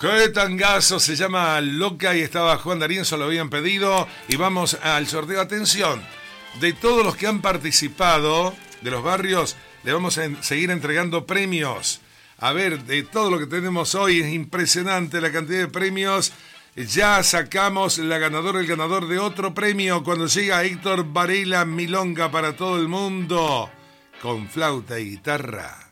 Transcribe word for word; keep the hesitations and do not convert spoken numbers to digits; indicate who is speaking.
Speaker 1: Qué tangazo, se llama Loca y estaba Juan D'Arienzo, lo habían pedido. Y vamos al sorteo. Atención, de todos los que han participado de los barrios, le vamos a seguir entregando premios. A ver, de todo lo que tenemos hoy, es impresionante la cantidad de premios. Ya sacamos la ganadora, el ganador de otro premio cuando llega Héctor Varela, Milonga para todo el mundo, con flauta y guitarra.